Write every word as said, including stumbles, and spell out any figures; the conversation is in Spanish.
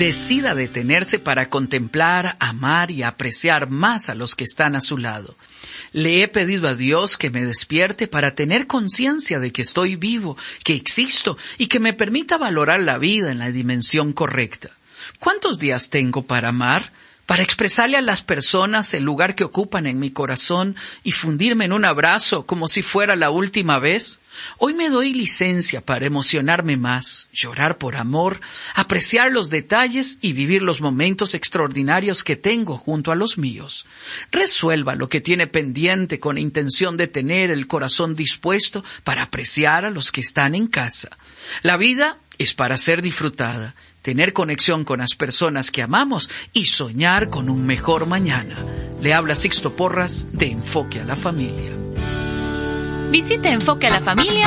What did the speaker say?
decida detenerse para contemplar, amar y apreciar más a los que están a su lado. Le he pedido a Dios que me despierte para tener conciencia de que estoy vivo, que existo y que me permita valorar la vida en la dimensión correcta. ¿Cuántos días tengo para amar? Para expresarle a las personas el lugar que ocupan en mi corazón y fundirme en un abrazo como si fuera la última vez. Hoy me doy licencia para emocionarme más, llorar por amor, apreciar los detalles y vivir los momentos extraordinarios que tengo junto a los míos. Resuelva lo que tiene pendiente con intención de tener el corazón dispuesto para apreciar a los que están en casa. La vida es para ser disfrutada, tener conexión con las personas que amamos y soñar con un mejor mañana. Le habla Sixto Porras de Enfoque a la Familia. Visite Enfoque a la Familia